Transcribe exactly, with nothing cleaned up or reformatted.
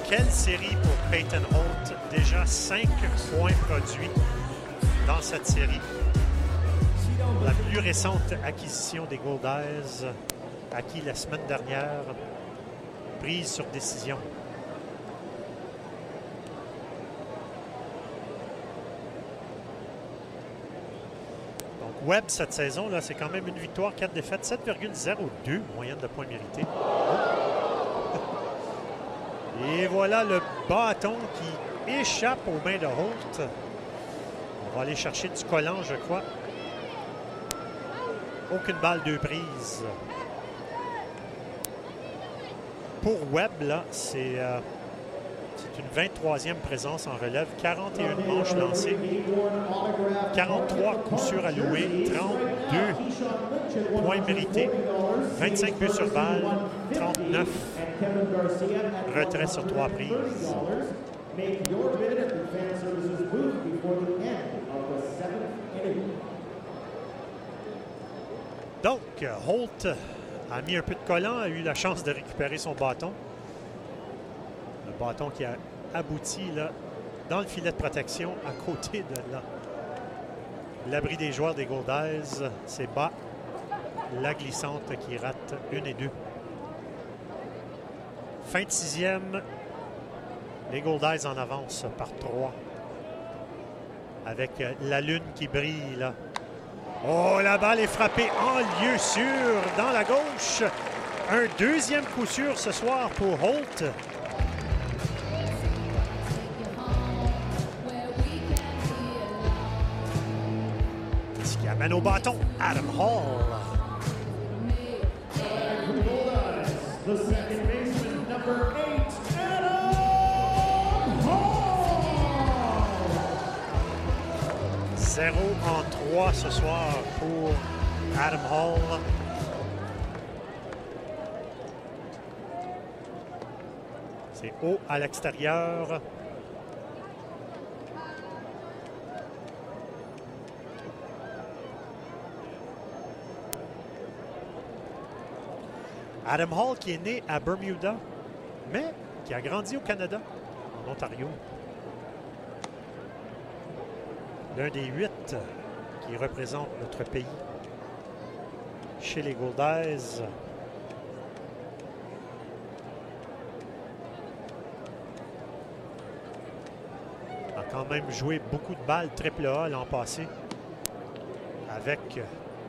Quelle série pour Peyton Holt. Déjà cinq points produits dans cette série. La plus récente acquisition des Goldeyes, acquis la semaine dernière, prise sur décision. Donc Webb, cette saison, là, c'est quand même une victoire, quatre défaites, sept virgule zéro deux moyenne de points mérités. Et voilà le bâton qui échappe aux mains de Holt. On va aller chercher du collant, je crois. Aucune balle, deux prises. Pour Webb, là, c'est euh, une vingt-troisième présence en relève. quarante et un manches lancées. quarante-trois coups sûrs alloués. trente-deux points mérités. vingt-cinq buts sur balle. trente-neuf retraits sur trois prises. Donc, Holt a mis un peu de collant, a eu la chance de récupérer son bâton. Le bâton qui a abouti là, dans le filet de protection à côté de là. L'abri des joueurs des Goldeyes, c'est bas. La glissante qui rate une et deux. Fin de sixième. Les Goldeyes en avance par trois. Avec la lune qui brille là. Oh, la balle est frappée en lieu sûr dans la gauche. Un deuxième coup sûr ce soir pour Holt. Ce qui amène au bâton Adam Hall. zéro en trois ce soir pour Adam Hall. C'est haut à l'extérieur. Adam Hall qui est né à Bermuda, mais qui a grandi au Canada, en Ontario. L'un des huit qui représente notre pays chez les Goldeyes. A quand même joué beaucoup de balles triple A l'an passé avec